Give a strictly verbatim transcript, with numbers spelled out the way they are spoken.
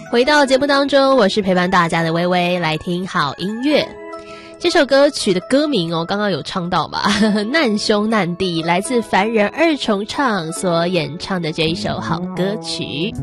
回到节目当中，我是陪伴大家的微微，来听好音乐。这首歌曲的歌名哦，刚刚有唱到嘛？难兄难弟，来自凡人二重唱所演唱的这一首好歌曲。